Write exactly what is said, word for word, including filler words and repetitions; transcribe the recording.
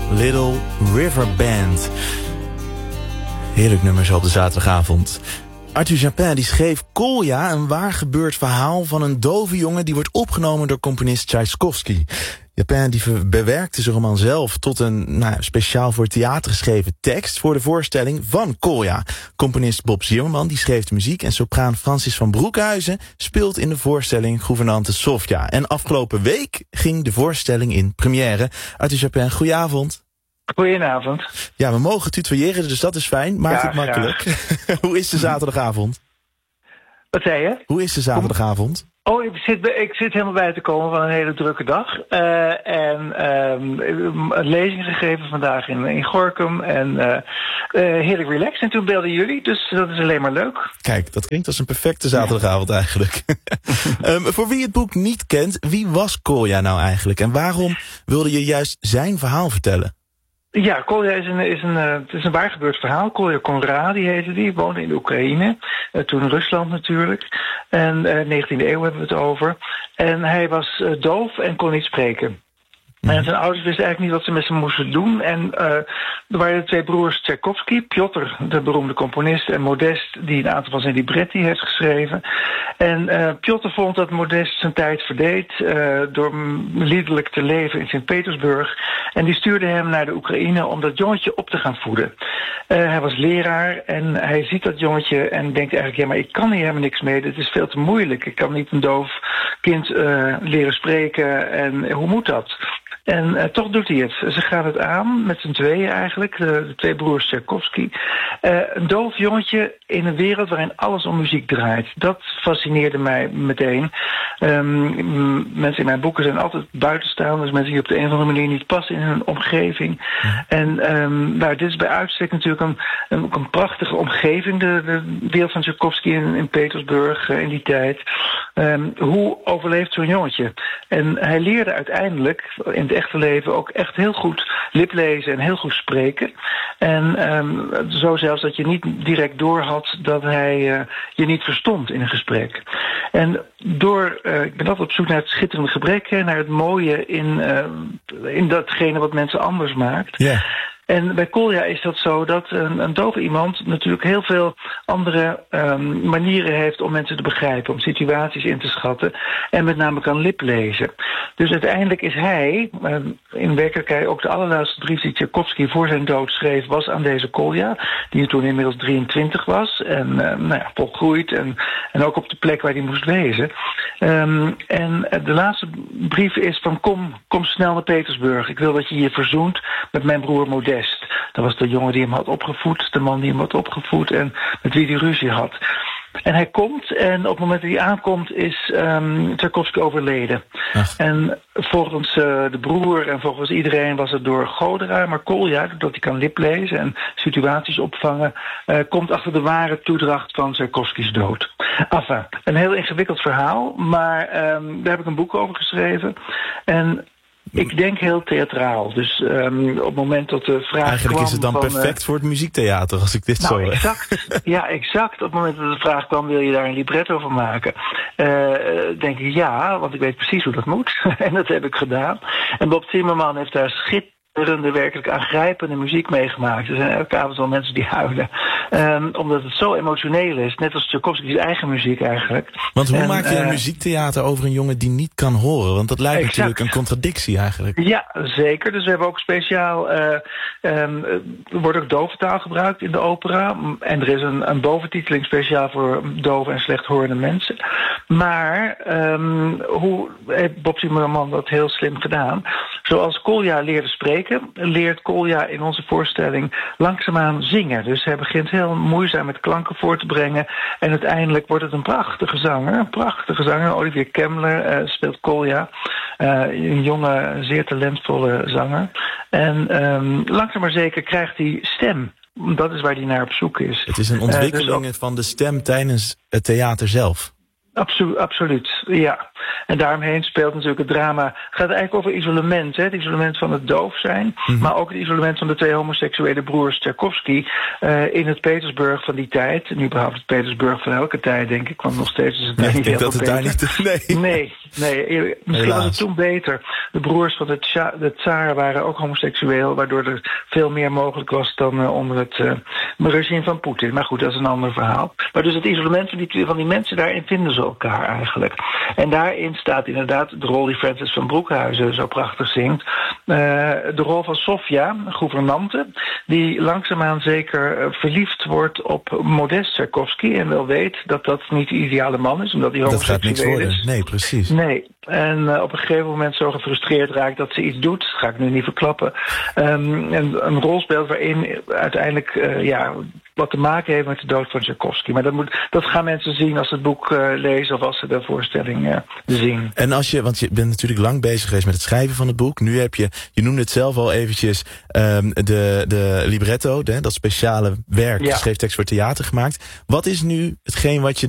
Little River Band. Heerlijk nummer zo op de zaterdagavond. Arthur Japin die schreef Kolja, een waar gebeurd verhaal van een dove jongen die wordt opgenomen door componist Tchaikovsky. Japin die bewerkte zijn roman zelf tot een nou, speciaal voor theater geschreven tekst voor de voorstelling van Kolja. Componist Bob Zimmerman die schreef de muziek en sopraan Francis van Broekhuizen speelt in de voorstelling Gouvernante Sofia. En afgelopen week ging de voorstelling in première. Arthur Japin, goedenavond. Goedenavond. Ja, we mogen tutoyeren, dus dat is fijn. Maakt ja, het makkelijk. Hoe is de zaterdagavond? Wat zei je? Hoe is de zaterdagavond? Oh, ik zit, ik zit helemaal bij te komen van een hele drukke dag. Uh, en um, een lezing gegeven vandaag in, in Gorinchem. En uh, uh, heerlijk relaxed. En toen belden jullie, dus dat is alleen maar leuk. Kijk, dat klinkt als een perfecte zaterdagavond ja. eigenlijk. um, voor wie het boek niet kent, wie was Kolja nou eigenlijk? En waarom wilde je juist zijn verhaal vertellen? Ja, Kolja is een, is een, uh, het is een waar gebeurd verhaal. Kolja Konradi heette die, woonde in de Oekraïne. Uh, toen Rusland natuurlijk. En uh, negentiende eeuw hebben we het over. En hij was uh, doof en kon niet spreken. En zijn ouders wisten eigenlijk niet wat ze met hem moesten doen. En uh, er waren de twee broers Tchaikovsky, Piotr, de beroemde componist, en Modest, die een aantal van zijn libretti heeft geschreven. En uh, Piotr vond dat Modest zijn tijd verdeed uh, door liederlijk te leven in Sint-Petersburg. En die stuurde hem naar de Oekraïne om dat jongetje op te gaan voeden. Uh, hij was leraar en hij ziet dat jongetje en denkt eigenlijk, ja, maar ik kan hier helemaal niks mee. Dit is veel te moeilijk. Ik kan niet een doof kind uh, leren spreken. En hoe moet dat? En uh, toch doet hij het. Ze gaan het aan, met z'n tweeën eigenlijk, de, de twee broers Tchaikovsky. Uh, een doof jongetje in een wereld waarin alles om muziek draait. Dat fascineerde mij meteen. Um, mensen in mijn boeken zijn altijd buitenstaanders, mensen die op de een of andere manier niet passen in hun omgeving. Ja. En um, nou, dit is bij uitstek natuurlijk een, een, een prachtige omgeving, de, de wereld van Tchaikovsky in, in Petersburg uh, in die tijd. Um, hoe overleeft zo'n jongetje? En hij leerde uiteindelijk in het echte leven ook echt heel goed liplezen en heel goed spreken. En um, zo zelfs dat je niet direct doorhad dat hij uh, je niet verstond in een gesprek. En door, uh, ik ben altijd op zoek naar het schitterende gebrek, hè, naar het mooie in, uh, in datgene wat mensen anders maakt. Ja. Yeah. En bij Kolja is dat zo dat een, een dove iemand natuurlijk heel veel andere um, manieren heeft om mensen te begrijpen, om situaties in te schatten en met name kan liplezen. Dus uiteindelijk is hij, um, in werkelijkheid ook de allerlaatste brief die Tchaikovsky voor zijn dood schreef, was aan deze Kolja, die toen inmiddels drieëntwintig was en uh, nou ja, volgroeid en, en ook op de plek waar hij moest wezen. Um, en de laatste brief is van kom, kom snel naar Petersburg. Ik wil dat je je verzoent met mijn broer Modest. Dat was de jongen die hem had opgevoed, de man die hem had opgevoed en met wie hij ruzie had. En hij komt en op het moment dat hij aankomt is um, Tchaikovsky overleden. Ach. En volgens uh, de broer en volgens iedereen was het door Godera, maar Kolja, doordat hij kan liplezen en situaties opvangen, uh, komt achter de ware toedracht van Tchaikovskys dood. Enfin, een heel ingewikkeld verhaal, maar um, daar heb ik een boek over geschreven. En ik denk heel theatraal. Dus um, op het moment dat de vraag Eigenlijk kwam is het dan van, perfect uh, voor het muziektheater, als ik dit nou, zo... exact. Ja, exact. Op het moment dat de vraag kwam, wil je daar een libretto van maken? Uh, denk ik ja, want ik weet precies hoe dat moet. En dat heb ik gedaan. En Bob Zimmerman heeft daar schitterende, werkelijk aangrijpende muziek meegemaakt. Er zijn elke avond wel mensen die huilen. Um, omdat het zo emotioneel is. Net als Tchaikovsky's eigen muziek eigenlijk. Want hoe en, maak je een uh, muziektheater over een jongen die niet kan horen? Want dat lijkt exact. natuurlijk een contradictie eigenlijk. Ja, zeker. Dus we hebben ook speciaal... Uh, um, er wordt ook doventaal gebruikt in de opera. En er is een, een boventiteling speciaal voor dove en slechthorende mensen. Maar um, hoe heeft Bob Zimmerman dat heel slim gedaan? Zoals Kolja leerde spreken, leert Kolja in onze voorstelling langzaamaan zingen. Dus hij begint heel moeizaam met klanken voor te brengen. En uiteindelijk wordt het een prachtige zanger. Een prachtige zanger. Olivier Kemmler uh, speelt Kolja. Uh, een jonge, zeer talentvolle zanger. En um, langzaam maar zeker krijgt hij stem. Dat is waar hij naar op zoek is. Het is een ontwikkeling uh, dus ook... van de stem tijdens het theater zelf. Absolu- absoluut, ja. En daaromheen speelt natuurlijk het drama. Het gaat eigenlijk over isolement, hè? Het isolement van het doof zijn, mm-hmm. maar ook het isolement van de twee homoseksuele broers Tchaikovsky uh, in het Petersburg van die tijd. Nu behalve het Petersburg van elke tijd, denk ik, want nog steeds is het nee, niet ik denk heel dat het beter. daar niet... Nee, nee, nee misschien Helaas. was het toen beter. De broers van de, tsa- de tsaar waren ook homoseksueel, waardoor er veel meer mogelijk was dan uh, onder het uh, regime van Poetin. Maar goed, dat is een ander verhaal. Maar dus het isolement van die, van die mensen, daarin vinden ze elkaar eigenlijk. En daarin staat inderdaad de rol die Francis van Broekhuizen zo prachtig zingt. Uh, de rol van Sofia, gouvernante, die langzaamaan zeker uh, verliefd wordt op Modest Tchaikovsky en wel weet dat dat niet de ideale man is, omdat hij homoseksueel is. Dat gaat niks worden, nee, precies. Nee. En uh, op een gegeven moment zo gefrustreerd raakt dat ze iets doet. Dat ga ik nu niet verklappen. Um, en een rol speelt waarin uiteindelijk uh, ja, wat te maken heeft met de dood van Tchaikovsky. Maar dat, moet, dat gaan mensen zien als ze het boek uh, lezen of als ze de voorstelling uh, zien. En als je, want je bent natuurlijk lang bezig geweest met het schrijven van het boek. Nu heb je, je noemde het zelf al eventjes, um, de, de libretto, de, dat speciale werk, ja. schreeftekst voor theater gemaakt. Wat is nu hetgeen wat je